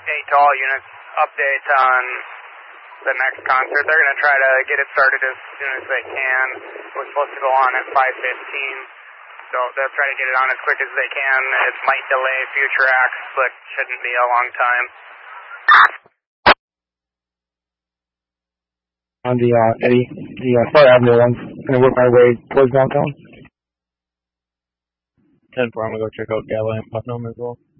to all units update on the next concert. They're going to try to get it started as soon as they can. We're supposed to go on at 5:15, so they'll try to get it on as quick as they can. It might delay future acts, but shouldn't be a long time. On the Eddie, the Far Avenue one's going to work my way towards downtown. 10-4, I'm going to go check out Gala and Putnam as well.